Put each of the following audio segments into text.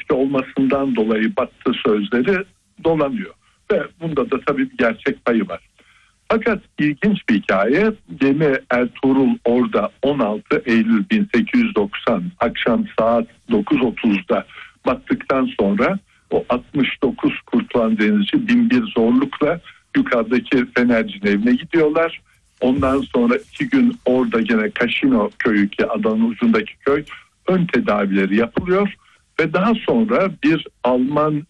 riski olmasından dolayı battı sözleri dolanıyor. Ve bunda da tabii bir gerçek payı var. Fakat ilginç bir hikaye, gemi Ertuğrul orada 16 Eylül 1890 akşam saat 9.30'da battıktan sonra o 69 kurtulan denizci bin bir zorlukla yukarıdaki fenercinin evine gidiyorlar. Ondan sonra 2 gün orada gene Kaşino köyü, ki adanın ucundaki köy, ön tedavileri yapılıyor. Ve daha sonra bir Alman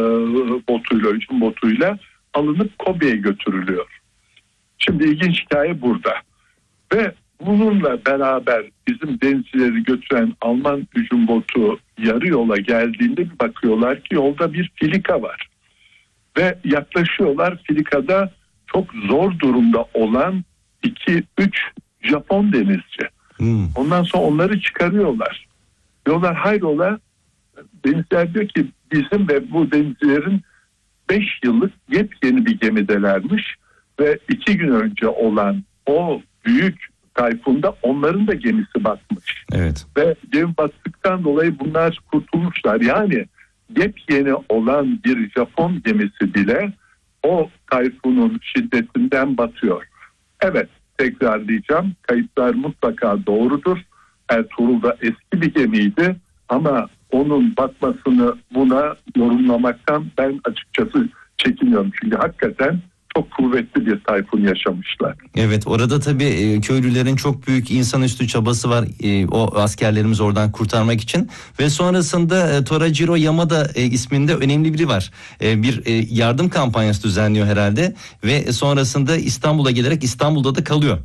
hücum botuyla alınıp Kobe'ye götürülüyor. Şimdi ilginç hikaye burada. Ve bununla beraber bizim denizcileri götüren Alman hücum botu yarı yola geldiğinde bir bakıyorlar ki yolda bir filika var. Ve yaklaşıyorlar, filikada çok zor durumda olan 2-3 Japon denizci. Ondan sonra onları çıkarıyorlar. Diyorlar hayrola? Denizciler diyor ki bizim ve bu denizcilerin 5 yıllık yepyeni bir gemidelermiş. Ve 2 gün önce olan o büyük tayfunda onların da gemisi batmış. Evet. Ve gemi battıktan dolayı bunlar kurtulmuşlar. Yani yepyeni olan bir Japon gemisi bile o tayfunun şiddetinden batıyor. Evet, tekrarlayacağım. Kayıtlar mutlaka doğrudur. Ertuğrul da eski bir gemiydi ama onun batmasını buna yorumlamaktan ben açıkçası çekiniyorum. Çünkü hakikaten çok kuvvetli bir tayfun yaşamışlar. Evet, orada tabii köylülerin çok büyük insanüstü çabası var o askerlerimizi oradan kurtarmak için. Ve sonrasında Torajiro Yamada isminde önemli biri var. Bir yardım kampanyası düzenliyor herhalde ve sonrasında İstanbul'a gelerek İstanbul'da da kalıyor.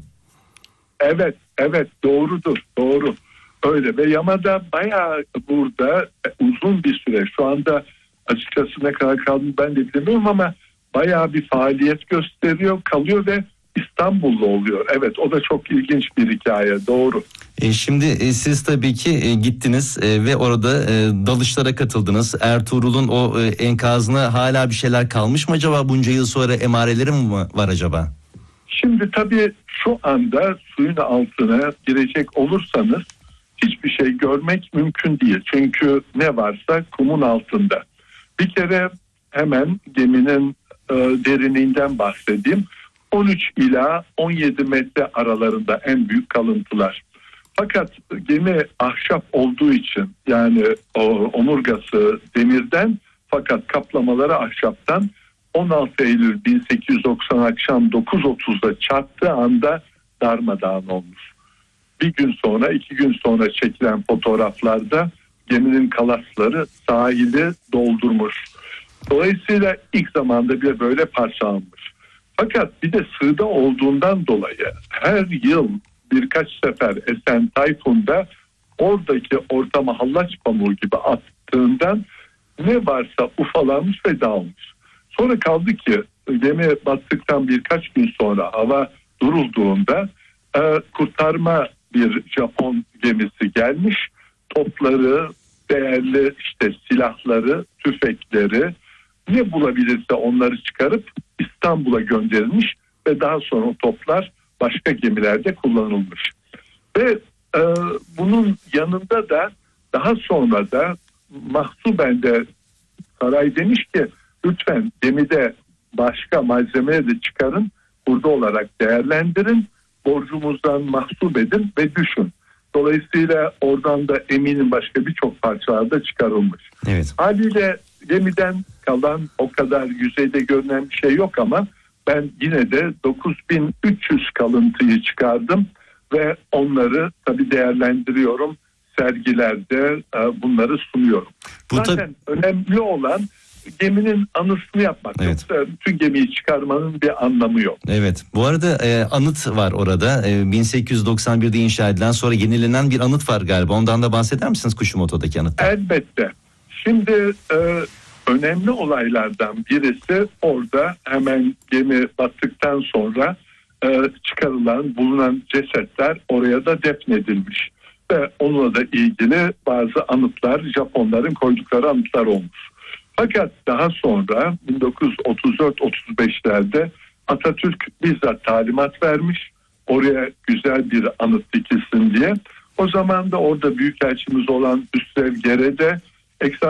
Evet doğrudur, doğru. Öyle ve Yamada bayağı burada uzun bir süre, şu anda açıkçası ne kadar kaldığını ben de bilmiyorum ama bayağı bir faaliyet gösteriyor, kalıyor ve İstanbul'da oluyor. Evet, o da çok ilginç bir hikaye, doğru. Şimdi siz tabii ki gittiniz ve orada dalışlara katıldınız. Ertuğrul'un o enkazına hala bir şeyler kalmış mı acaba? Bunca yıl sonra emareleri mi var acaba? Şimdi tabii şu anda suyun altına girecek olursanız hiçbir şey görmek mümkün değil. Çünkü ne varsa kumun altında. Bir kere hemen geminin derinliğinden bahsedeyim. 13 ila 17 metre aralarında en büyük kalıntılar. Fakat gemi ahşap olduğu için, yani omurgası demirden fakat kaplamaları ahşaptan, 16 Eylül 1890 akşam 9.30'da çarptığı anda darmadağın olmuş. Bir gün sonra, 2 gün sonra çekilen fotoğraflarda geminin kalasları sahili doldurmuş. Dolayısıyla ilk zamanda bir böyle parçalanmış. Fakat bir de sığda olduğundan dolayı her yıl birkaç sefer esen tayfunda oradaki ortama hallaç pamuğu gibi attığından ne varsa ufalanmış ve dağılmış. Sonra kaldı ki gemi battıktan birkaç gün sonra hava durulduğunda kurtarma bir Japon gemisi gelmiş. Topları, değerli silahları, tüfekleri, ne bulabilirse onları çıkarıp İstanbul'a gönderilmiş ve daha sonra o toplar başka gemilerde kullanılmış. Ve bunun yanında da daha sonra da mahsuben de saray demiş ki lütfen gemide başka malzemeleri de çıkarın, burada olarak değerlendirin, borcumuzdan mahsup edin ve düşün. Dolayısıyla oradan da eminim başka birçok parçalar da çıkarılmış. Evet. Haliyle gemiden kalan o kadar yüzeyde görünen bir şey yok ama ben yine de 9300 kalıntıyı çıkardım ve onları tabii değerlendiriyorum. Sergilerde bunları sunuyorum. Zaten önemli olan geminin anısını yapmak. Evet. Yoksa bütün gemiyi çıkarmanın bir anlamı yok. Evet. Bu arada anıt var orada. 1891'de inşa edilen, sonra yenilenen bir anıt var galiba. Ondan da bahseder misiniz Kuşumoto'daki anıttan? Elbette. Şimdi önemli olaylardan birisi orada hemen gemi battıktan sonra çıkarılan, bulunan cesetler oraya da defnedilmiş. Ve onunla da ilgili bazı anıtlar, Japonların koydukları anıtlar olmuş. Fakat daha sonra 1934-35'lerde Atatürk bizzat talimat vermiş. Oraya güzel bir anıt dikilsin diye. O zaman da orada büyükelçimiz olan Hüsrev Gere'de